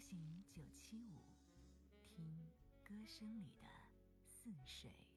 行975，听歌声里的似水。